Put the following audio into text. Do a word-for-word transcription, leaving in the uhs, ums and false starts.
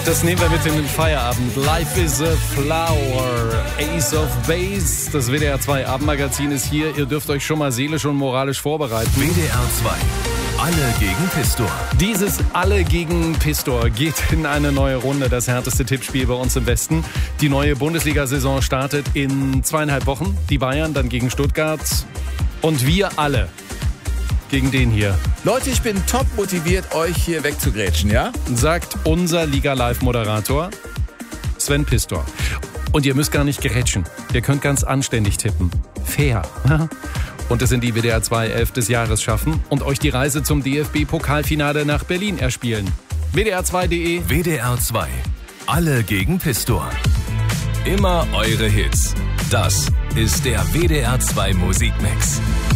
Das nehmen wir mit in den Feierabend. Life is a Flower, Ace of Base. Das W D R zwei Abendmagazin ist hier. Ihr dürft euch schon mal seelisch und moralisch vorbereiten. W D R zwei. Alle gegen Pistor. Dieses Alle gegen Pistor geht in eine neue Runde. Das härteste Tippspiel bei uns im Westen. Die neue Bundesliga-Saison startet in zweieinhalb Wochen. Die Bayern dann gegen Stuttgart. Und wir alle gegen den hier. Leute, ich bin top motiviert, euch hier wegzugrätschen, ja? Sagt unser Liga-Live-Moderator Sven Pistor. Und ihr müsst gar nicht gerätschen. Ihr könnt ganz anständig tippen. Fair. Und es in die W D R zwei Elf des Jahres schaffen und euch die Reise zum D F B-Pokalfinale nach Berlin erspielen. W D R zwei punkt de. W D R zwei. Alle gegen Pistor. Immer eure Hits. Das ist der W D R zwei Musikmix.